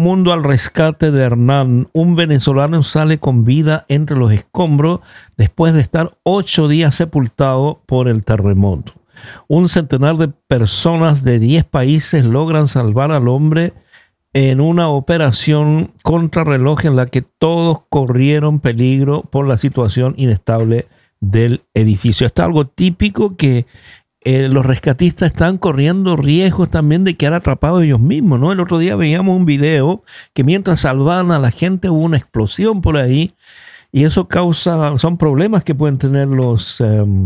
Mundo al rescate de Hernán. Un venezolano sale con vida entre los escombros después de estar 8 días sepultado por el terremoto. Un centenar de personas de 10 países logran salvar al hombre en una operación contrarreloj en la que todos corrieron peligro por la situación inestable del edificio. Esto es algo típico que los rescatistas están corriendo riesgos también de quedar atrapados ellos mismos, ¿no? El otro día veíamos un video que mientras salvaban a la gente hubo una explosión por ahí y eso son problemas que pueden tener los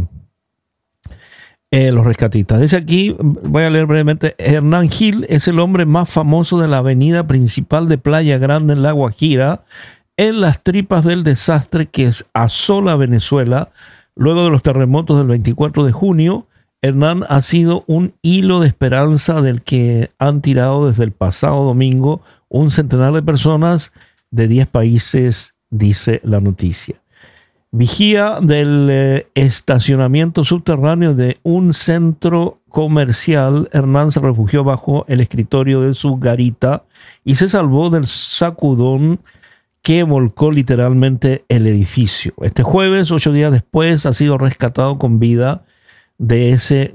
rescatistas. Dice aquí, voy a leer brevemente, Hernán Gil es el hombre más famoso de la avenida principal de Playa Grande en La Guajira, en las tripas del desastre que asola Venezuela luego de los terremotos del 24 de junio. Hernán ha sido un hilo de esperanza del que han tirado desde el pasado domingo un centenar de personas de 10 países, dice la noticia. Vigía del estacionamiento subterráneo de un centro comercial, Hernán se refugió bajo el escritorio de su garita y se salvó del sacudón que volcó literalmente el edificio. Este jueves, 8 días después, ha sido rescatado con vida de ese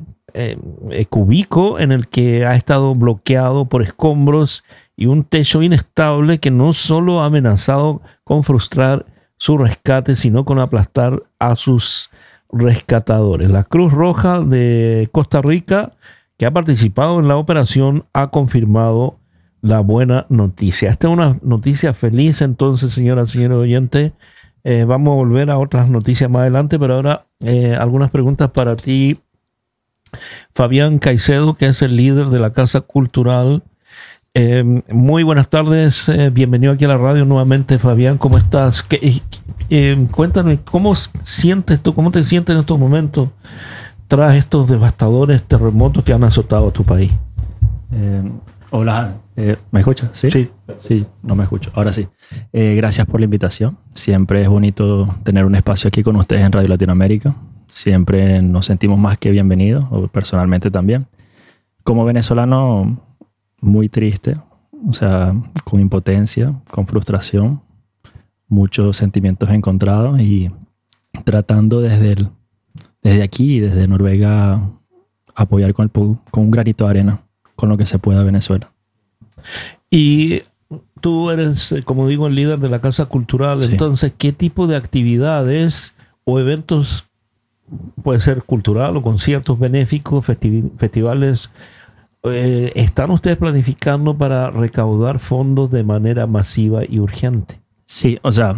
cubico en el que ha estado bloqueado por escombros y un techo inestable que no solo ha amenazado con frustrar su rescate, sino con aplastar a sus rescatadores. La Cruz Roja de Costa Rica, que ha participado en la operación, ha confirmado la buena noticia. Esta es una noticia feliz, entonces, señoras y señores oyentes. Vamos a volver a otras noticias más adelante, pero ahora algunas preguntas para ti, Fabián Caicedo, que es el líder de la Casa Cultural. Muy buenas tardes, bienvenido aquí a la radio nuevamente, Fabián, ¿cómo estás? Cuéntame, ¿cómo te sientes en estos momentos tras estos devastadores terremotos que han azotado a tu país? Hola, ¿me escuchas? ¿Sí? Sí, no me escucho. Ahora sí. Gracias por la invitación. Siempre es bonito tener un espacio aquí con ustedes en Radio Latinoamérica. Siempre nos sentimos más que bienvenidos, o personalmente también. Como venezolano, muy triste, o sea, con impotencia, con frustración, muchos sentimientos encontrados y tratando desde aquí, desde Noruega, apoyar con un granito de arena con lo que se pueda a Venezuela. Y tú eres, como digo, el líder de la Casa Cultural. Sí. Entonces, ¿qué tipo de actividades o eventos, puede ser cultural o conciertos benéficos, festivales, están ustedes planificando para recaudar fondos de manera masiva y urgente? Sí, o sea,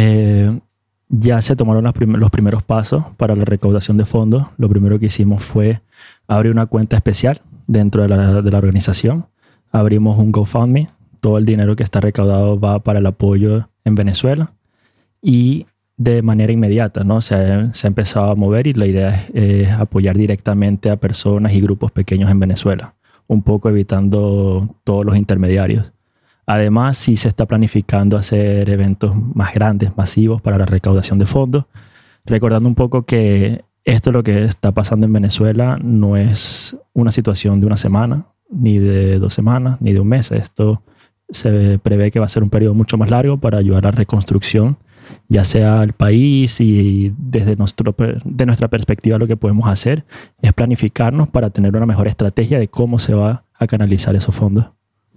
ya se tomaron los primeros pasos para la recaudación de fondos. Lo primero que hicimos fue abrir una cuenta especial dentro de la organización. Abrimos un GoFundMe. Todo el dinero que está recaudado va para el apoyo en Venezuela y de manera inmediata, ¿no? Se ha empezado a mover y la idea es apoyar directamente a personas y grupos pequeños en Venezuela, un poco evitando todos los intermediarios. Además, sí se está planificando hacer eventos más grandes, masivos para la recaudación de fondos, recordando un poco que esto lo que está pasando en Venezuela no es una situación de una semana, ni de 2 semanas, ni de un mes. Esto se prevé que va a ser un periodo mucho más largo para ayudar a la reconstrucción, ya sea el país, y de nuestra perspectiva lo que podemos hacer es planificarnos para tener una mejor estrategia de cómo se va a canalizar esos fondos.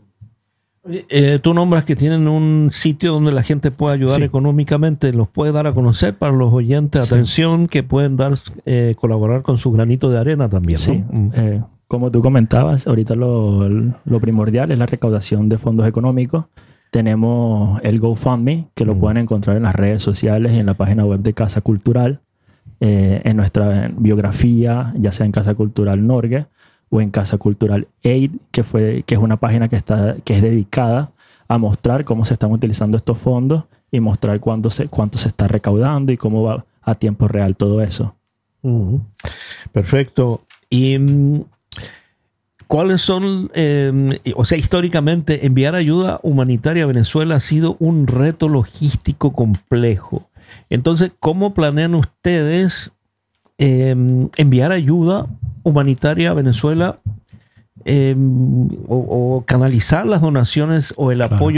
Tú nombras que tienen un sitio donde la gente puede ayudar económicamente. ¿Los puede dar a conocer para los oyentes? Atención, que pueden colaborar con su granito de arena también, ¿no? Sí. Como tú comentabas, ahorita lo primordial es la recaudación de fondos económicos. Tenemos el GoFundMe, que lo pueden encontrar en las redes sociales y en la página web de Casa Cultural, en nuestra biografía, ya sea en Casa Cultural Norge o en Casa Cultural Aid, que es una página que es dedicada a mostrar cómo se están utilizando estos fondos y mostrar cuánto se está recaudando y cómo va a tiempo real todo eso. Perfecto. Y ¿cuáles son, históricamente enviar ayuda humanitaria a Venezuela ha sido un reto logístico complejo? Entonces, ¿cómo planean ustedes enviar ayuda humanitaria a Venezuela o canalizar las donaciones o el apoyo